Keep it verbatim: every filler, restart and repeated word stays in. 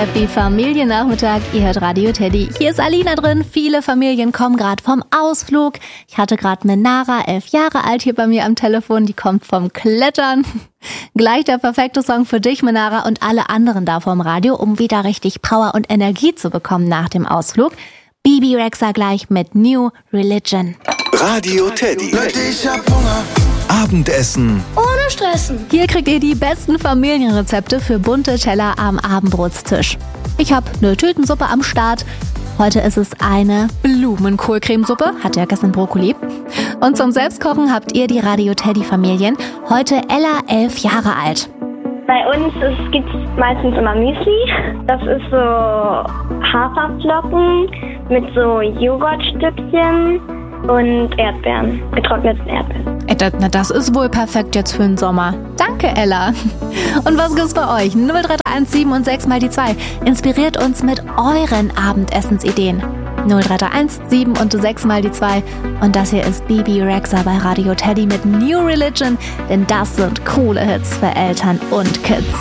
Happy Familiennachmittag, ihr hört Radio Teddy. Hier ist Alina drin, viele Familien kommen gerade vom Ausflug. Ich hatte gerade Menara, elf Jahre alt, hier bei mir am Telefon, die kommt vom Klettern. Gleich der perfekte Song für dich, Menara, und alle anderen da vom Radio, um wieder richtig Power und Energie zu bekommen nach dem Ausflug. Bebe Rexha gleich mit New Religion. Radio Teddy. Leute, ich hab Hunger. Abendessen ohne Stressen. Hier kriegt ihr die besten Familienrezepte für bunte Teller am Abendbrotstisch. Ich habe eine Tütensuppe am Start. Heute ist es eine Blumenkohlcremesuppe, hat ja gestern Brokkoli. Und zum Selbstkochen habt ihr die Radio Teddy Familien. Heute Ella, elf Jahre alt. Bei uns gibt es meistens immer Müsli. Das ist so Haferflocken mit so Joghurtstückchen und Erdbeeren, getrockneten Erdbeeren. Na, das ist wohl perfekt jetzt für den Sommer. Danke, Ella. Und was gibt's bei euch? null drei drei eins sieben und sechs mal die zwei. Inspiriert uns mit euren Abendessensideen. null drei drei eins sieben und sechs mal die zwei. Und das hier ist Bebe Rexha bei Radio Teddy mit New Religion, denn das sind coole Hits für Eltern und Kids.